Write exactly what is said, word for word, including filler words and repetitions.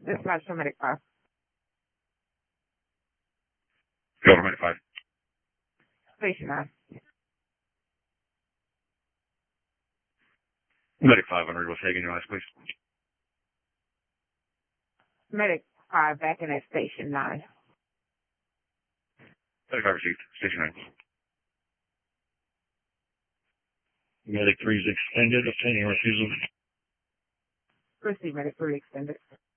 Dispatch to Medic five. Go over Medic five. Station nine. Medic five, on readable taking your eyes, please. Medic five back in at Station nine. Medic five received. Station nine. Medic three is extended, obtaining refusal. Receive Medic three extended.